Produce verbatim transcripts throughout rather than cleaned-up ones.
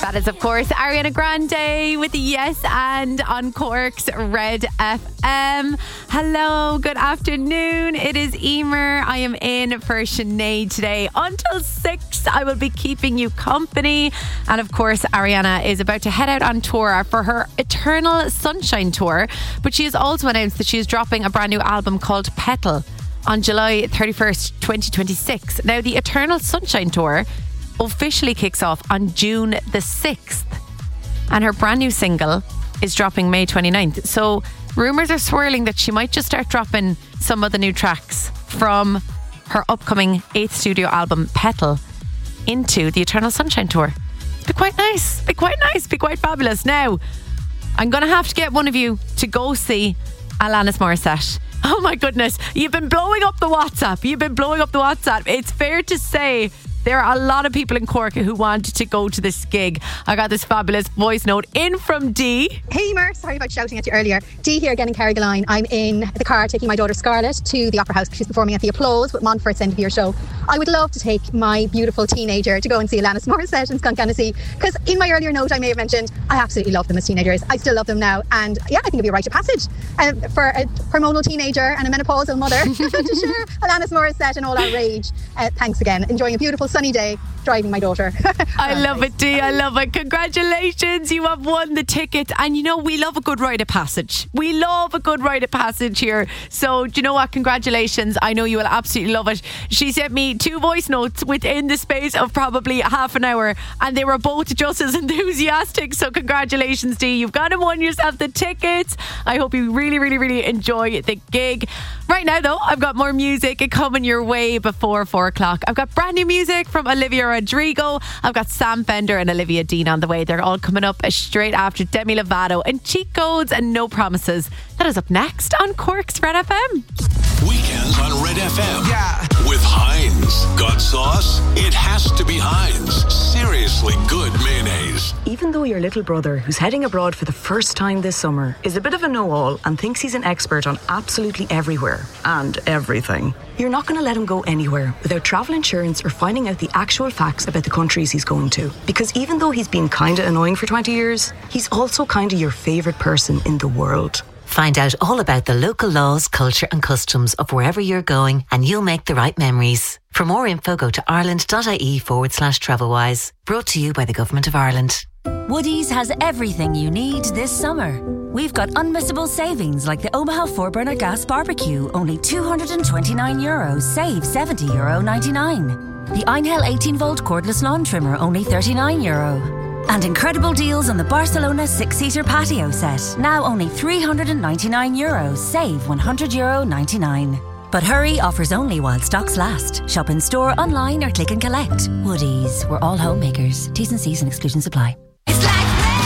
That is, of course, Ariana Grande with the Yes and on Cork's Red F M. Hello, good afternoon. It is Emer. I am in for Sinead today. Until six, I will be keeping you company. And of course, Ariana is about to head out on tour for her Eternal Sunshine tour. But she has also announced that she is dropping a brand new album called Petal on July thirty-first, twenty twenty-six. Now, the Eternal Sunshine tour officially kicks off on June the sixth, and her brand new single is dropping May twenty-ninth. So rumours are swirling that she might just start dropping some of the new tracks from her upcoming eighth studio album Petal into the Eternal Sunshine tour. It'd be quite nice, be quite nice, be quite fabulous. Now, I'm going to have to get one of you to go see Alanis Morissette. Oh my goodness, you've been blowing up the WhatsApp. You've been blowing up the WhatsApp. It's fair to say there are a lot of people in Cork who want to go to this gig. I got this fabulous voice note in from Dee. Hey Mer, sorry about shouting at you earlier. Dee here again in Carrigaline. I'm in the car taking my daughter Scarlett to the Opera House. She's performing at the Applause with Montfort's end of year show. I would love to take my beautiful teenager to go and see Alanis Morissette in Skunk-Annecy, because in my earlier note I may have mentioned I absolutely love them as teenagers. I still love them now, and yeah, I think it'd be a rite of passage um, for a hormonal teenager and a menopausal mother to share Alanis Morissette and all our rage. Uh, thanks again. Enjoying a beautiful sunny day driving my daughter. I love it, Dee. I love it. Congratulations, you have won the ticket. And you know, we love a good rite of passage. We love a good rite of passage here. So do you know what? Congratulations. I know you will absolutely love it. She sent me two voice notes within the space of probably half an hour, and they were both just as enthusiastic. So congratulations, Dee. You've gone and won yourself the tickets. I hope you really, really, really enjoy the gig. Right now though, I've got more music coming your way before four o'clock. I've got brand new music from Olivia Rodrigo. I've got Sam Fender and Olivia Dean on the way. They're all coming up straight after Demi Lovato and Cheat Codes and No Promises. That is up next on Cork's Red F M. Weekends on Red F M. Yeah. With Heinz. Got sauce? It has to be Heinz. Seriously good mayonnaise. Even though your little brother, who's heading abroad for the first time this summer, is a bit of a know-all and thinks he's an expert on absolutely everywhere and everything, you're not going to let him go anywhere without travel insurance or finding out the actual facts about the countries he's going to. Because even though he's been kinda annoying for twenty years, he's also kinda your favourite person in the world. Find out all about the local laws, culture and customs of wherever you're going, and you'll make the right memories. For more info, go to ireland.ie forward slash travelwise. Brought to you by the Government of Ireland. Woodies has everything you need this summer. We've got unmissable savings like the Omaha four burner gas barbecue, only two hundred twenty-nine euros, save seventy euro ninety-nine. The Einhell eighteen volt cordless lawn trimmer, only thirty-nine euro. And incredible deals on the Barcelona six-seater patio set, now only three hundred ninety-nine euros, save one hundred euro ninety-nine. But hurry, offers only while stocks last. Shop in store, online or click and collect. Woodies, we're all homemakers. T's and C's and exclusions apply. It's like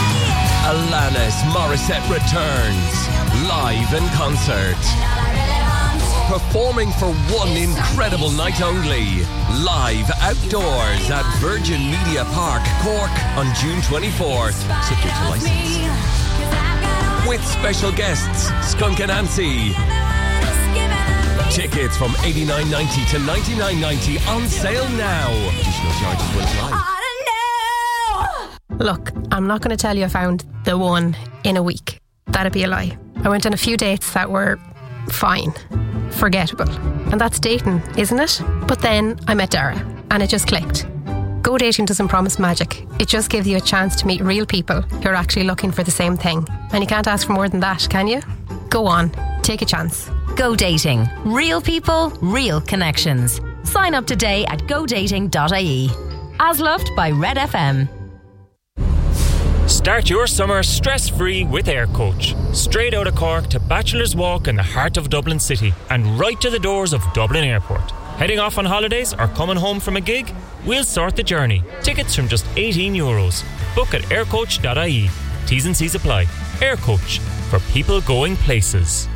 Alanis Morissette returns live in concert, performing for one incredible night only, live outdoors at Virgin Media Park, Cork on June twenty-fourth, subject to licence, with special guests Skunk-Annecy. Tickets from eighty-nine ninety to ninety-nine ninety on sale now. Additional charges will apply. Look, I'm not going to tell you I found the one in a week. That'd be a lie. I went on a few dates that were fine, forgettable. And that's dating, isn't it? But then I met Dara and it just clicked. Go dating doesn't promise magic. It just gives you a chance to meet real people who are actually looking for the same thing. And you can't ask for more than that, can you? Go on, take a chance. Go dating. Real people, real connections. Sign up today at go dating dot I E. As loved by Red F M. Start your summer stress-free with Air Coach. Straight out of Cork to Bachelor's Walk in the heart of Dublin City and right to the doors of Dublin Airport. Heading off on holidays or coming home from a gig? We'll sort the journey. Tickets from just eighteen euros. Book at air coach dot I E. T's and C's apply. Air Coach, for people going places.